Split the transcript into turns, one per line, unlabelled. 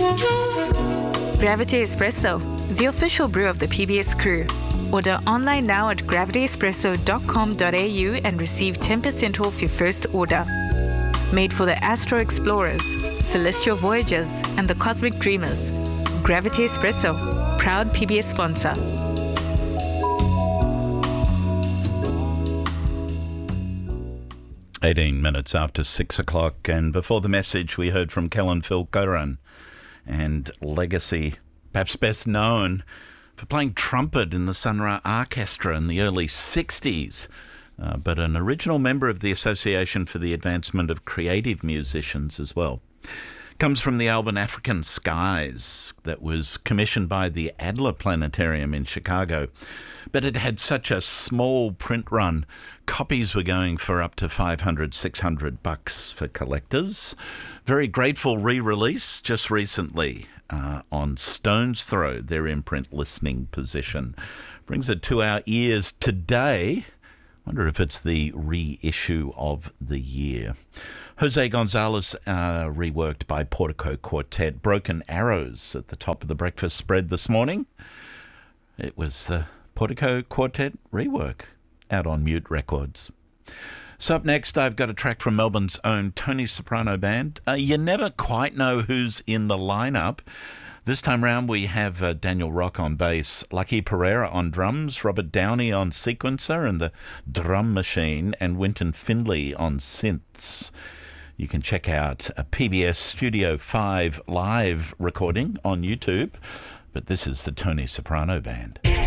Gravity Espresso, the official brew of the PBS crew. Order online now at gravityespresso.com.au and receive 10% off your first order. Made for the Astro Explorers, Celestial Voyagers, and the Cosmic Dreamers. Gravity Espresso, proud PBS sponsor.
"18 after 6 o'clock, and before the message we heard from Kellen Filkoran and Legacy, perhaps best known for playing trumpet in the Sun Ra Orchestra in the early 60s, but an original member of the Association for the Advancement of Creative Musicians as well. Comes from the album African Skies that was commissioned by the Adler Planetarium in Chicago, but it had such a small print run. Copies were going for up to $500, $600 for collectors. Very grateful re-release just recently on Stone's Throw, their imprint listening position. Brings it to our ears today. Wonder if it's the reissue of the year. Jose Gonzalez, reworked by Portico Quartet. Broken Arrows at the top of the breakfast spread this morning. It was the Portico Quartet rework out on Mute Records. So up next, I've got a track from Melbourne's own Tony Soprano Band. You never quite know who's in the lineup. This time round, we have Daniel Rock on bass, Lucky Pereira on drums, Robert Downey on sequencer and the drum machine, and Winton Findlay on synths. You can check out a PBS Studio 5 live recording on YouTube, but this is the Tony Soprano Band.